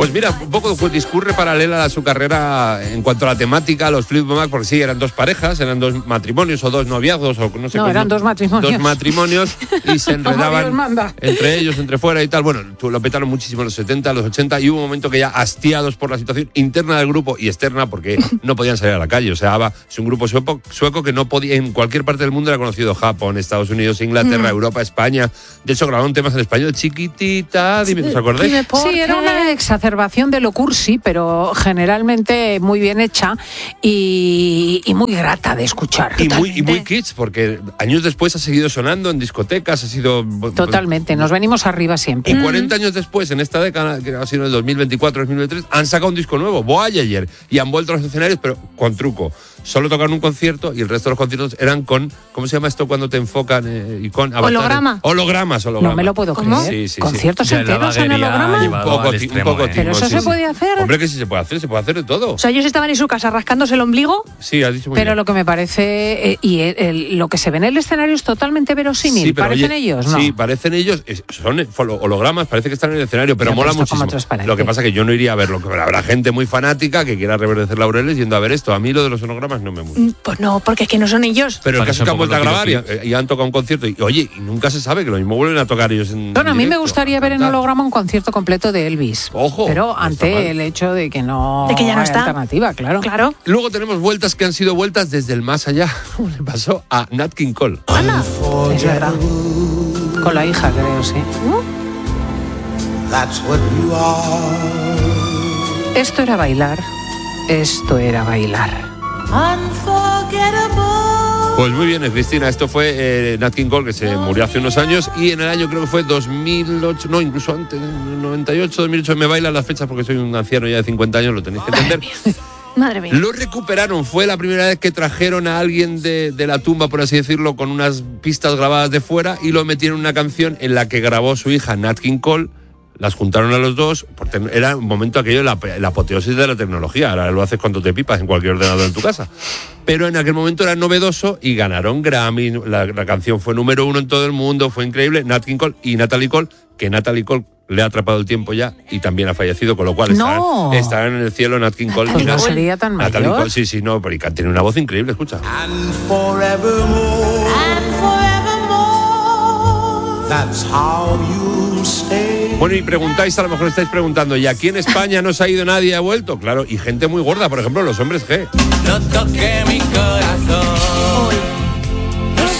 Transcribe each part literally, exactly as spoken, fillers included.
Pues mira, un poco discurre paralela a su carrera en cuanto a la temática, los Fleetwood Mac, porque sí, eran dos parejas, eran dos matrimonios o dos noviazgos o no sé. No, cómo, eran dos matrimonios. Dos matrimonios y se enredaban entre ellos, entre fuera y tal. Bueno, lo petaron muchísimo en los setenta, los ochenta y hubo un momento que ya hastiados por la situación interna del grupo y externa porque no podían salir a la calle. O sea, ABBA es un grupo sueco, sueco que no podía, en cualquier parte del mundo era conocido, Japón, Estados Unidos, Inglaterra, mm. Europa, España. De hecho, grabaron temas en español, chiquitita, dime, ¿os acordáis? Sí, era una exacerbación de lo cursi, pero generalmente muy bien hecha y, y muy grata de escuchar. Y muy, y muy kitsch, porque años después ha seguido sonando en discotecas, ha sido... Totalmente, nos venimos arriba siempre. Y cuarenta años después, en esta década, que ha sido el dos mil veinticuatro dos mil veintitrés, han sacado un disco nuevo, Voyager, y han vuelto a los escenarios, pero con truco. Solo tocaron un concierto y el resto de los conciertos eran con, ¿cómo se llama esto cuando te enfocan? Eh, y con holograma. Hologramas, hologramas. No me lo puedo ¿Cómo? creer. Sí, sí, ¿Conciertos sí. enteros en holograma? Un poco, extremo, un poco eh. Pero eso sí, se sí. puede hacer. Hombre, que sí se puede hacer, se puede hacer de todo. O sea, ellos estaban en su casa rascándose el ombligo. Sí, has dicho muy Pero bien. lo que me parece, eh, y el, el, lo que se ve en el escenario es totalmente verosímil. Sí, pero, ¿Parecen oye, ellos? No. Sí, parecen ellos, es, son hologramas, parece que están en el escenario, pero Ya, mola pero muchísimo. Lo que pasa es que yo no iría a verlo, que habrá gente muy fanática que quiera reverdecer laureles yendo a ver esto. A mí lo de los hologramas no me gusta. Pues no, porque es que no son ellos. Pero el caso es que han vuelto a grabar y, y han tocado un concierto y, oye, y nunca se sabe que lo mismo vuelven a tocar ellos en Bueno, a mí directo, me gustaría ver en holograma un concierto completo de Elvis. Ojo. Pero no ante el hecho de que no, de que ya no hay está. alternativa, claro. Claro. Luego tenemos vueltas que han sido vueltas desde el más allá. ¿Cómo le pasó a Nat King Cole? Ana. Es verdad. Con la hija, creo, sí. That's what you are. Esto era bailar. Esto era bailar. Unforgettable. Pues muy bien, Cristina, esto fue eh, Nat King Cole, que se murió hace unos años, y en el año creo que fue dos mil ocho, no, incluso antes, noventa y ocho, dos mil ocho, me bailan las fechas porque soy un anciano ya de cincuenta años, lo tenéis que entender. Madre mía. Lo recuperaron, fue la primera vez que trajeron a alguien de, de la tumba, por así decirlo, con unas pistas grabadas de fuera y lo metieron en una canción en la que grabó su hija Nat King Cole. Las juntaron a los dos, porque era un momento aquello, la, la apoteosis de la tecnología. Ahora lo haces cuando te pipas en cualquier ordenador en tu casa. Pero en aquel momento era novedoso y ganaron Grammy. La, la canción fue número uno en todo el mundo, fue increíble. Nat King Cole y Natalie Cole, que Natalie Cole le ha atrapado el tiempo ya y también ha fallecido, con lo cual no. estarán, estarán en el cielo Nat King Cole. Pues y no Nat, sería tan Natalie mayor. Cole, sí, sí, no, pero tiene una voz increíble, escucha. And forevermore. And forevermore. That's how you stay. Bueno, y preguntáis, a lo mejor estáis preguntando, ¿y aquí en España no se ha ido nadie y ha vuelto? Claro, y gente muy gorda, por ejemplo, los Hombres G. No toque mi corazón. No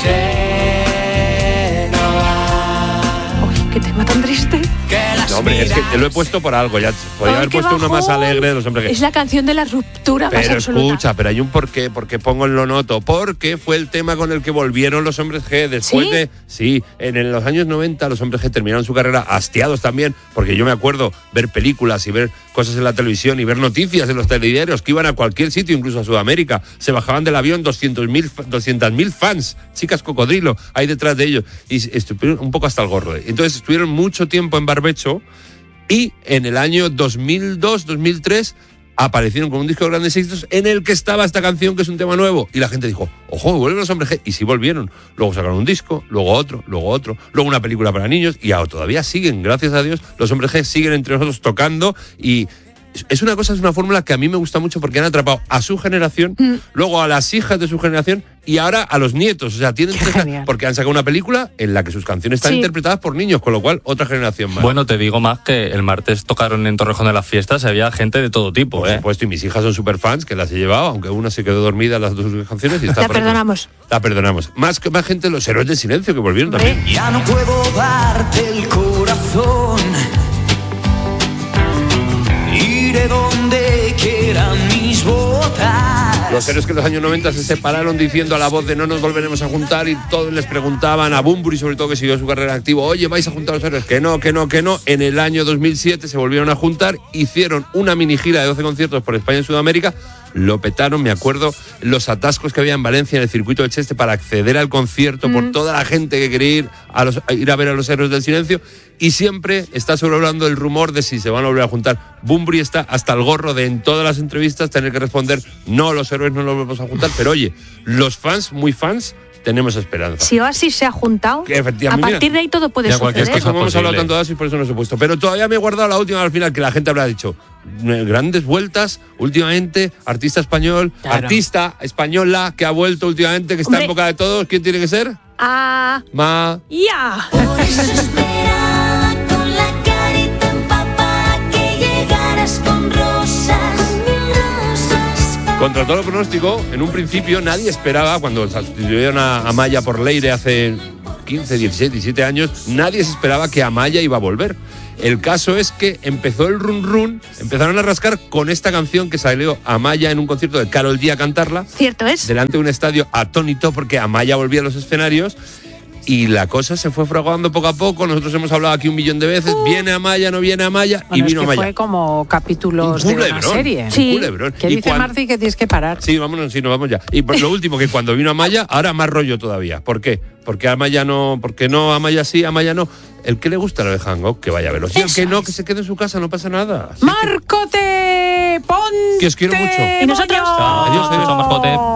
sé, no va. Uy, qué tema tan triste. Que las No, hombre, es que te lo he puesto por algo, ya podría Ay, haber qué puesto uno más bajón. alegre de los Hombres G. Es la canción de la ruptura más Pero absoluta. escucha, pero hay un porqué, porque pongo en lo noto, porque fue el tema con el que volvieron los Hombres G después ¿Sí? de, sí, en, en los años noventa los Hombres G terminaron su carrera hastiados también, porque yo me acuerdo ver películas y ver cosas en la televisión y ver noticias en los telediarios que iban a cualquier sitio, incluso a Sudamérica, se bajaban del avión doscientos mil fans, chicas cocodrilo, ahí detrás de ellos, y estuvieron un poco hasta el gorro. Entonces estuvieron mucho tiempo en barbecho. Y en el año dos mil dos, dos mil tres aparecieron con un disco de grandes éxitos en el que estaba esta canción, que es un tema nuevo. Y la gente dijo, ojo, vuelven los Hombres G. Y sí volvieron. Luego sacaron un disco, luego otro, luego otro, luego una película para niños. Y ahora todavía siguen, gracias a Dios, los Hombres G siguen entre nosotros tocando. Y es una cosa, es una fórmula que a mí me gusta mucho porque han atrapado a su generación, mm. luego a las hijas de su generación y ahora a los nietos. O sea, tienen tres, porque han sacado una película en la que sus canciones están sí. interpretadas por niños, con lo cual otra generación más. Bueno, te digo más que el martes tocaron en Torrejón de las Fiestas y había gente de todo tipo. Por ¿eh? supuesto, y mis hijas son súper fans, que las he llevado, aunque una se quedó dormida en las dos canciones. Y está la perdonamos. La perdonamos. Más, más gente, los Héroes del Silencio, que volvieron también. Ya no puedo darte el corazón. Iré donde quieran mis botas. Los héroes que en los años noventa se separaron diciendo a la voz de no nos volveremos a juntar, y todos les preguntaban a Bunbury, sobre todo, que siguió su carrera activa, oye, ¿vais a juntar a los héroes? Que no, que no, que no. En el año dos mil siete se volvieron a juntar, hicieron una mini gira de doce conciertos por España y Sudamérica, lo petaron, me acuerdo los atascos que había en Valencia en el circuito de Cheste para acceder al concierto, mm. por toda la gente que quería ir a, los, a ir a ver a los Héroes del Silencio, y siempre está sobrevolando el rumor de si se van a volver a juntar. Bunbury está hasta el gorro de en todas las entrevistas tener que responder, no, los héroes no los vamos a juntar, pero oye, los fans, muy fans, tenemos esperanza. Si Oasis se ha juntado, Que efectivamente, a partir de ahí todo puede Ya cualquier suceder. cosa Como hemos hablado posible. tanto de Oasis, por eso no se he puesto. Pero todavía me he guardado la última al final, que la gente habrá dicho. Grandes vueltas últimamente, artista español, Claro. artista española que ha vuelto últimamente, que está Hombre. en boca de todos. ¿Quién tiene que ser? Ah, Ma. ya. Por eso esperaba con la carita empapada que llegaras con rosas, mil rosas. Contra todo pronóstico, en un principio nadie esperaba, cuando sustituyeron a Amaya por Leire hace quince, dieciséis, diecisiete años, nadie se esperaba que Amaya iba a volver. El caso es que empezó el run run, empezaron a rascar con esta canción que salió Amaya en un concierto de Karol G a cantarla, Cierto es. delante de un estadio atónito porque Amaya volvía a los escenarios. Y la cosa se fue fraguando poco a poco. Nosotros hemos hablado aquí un millón de veces. Viene Amaya, no viene Amaya. Bueno, y es vino que Amaya. fue como capítulos Un de una culebrón, serie. un Sí. culebrón. ¿Qué Y dice cuan- Marci? Que tienes que parar. Sí, vámonos, sí, nos vamos ya. Y por lo último, que cuando vino Amaya, ahora más rollo todavía. ¿Por qué? Porque Amaya no, porque no, Amaya sí, Amaya no. El que le gusta lo de Hangout, que vaya a verlo. Y el Eso que no, es. que se quede en su casa, no pasa nada. Así que- ¡Márcote! ¡Ponte! Que os quiero mucho. Y nosotros. moño! Adiós, adiós. Chao, Marcote.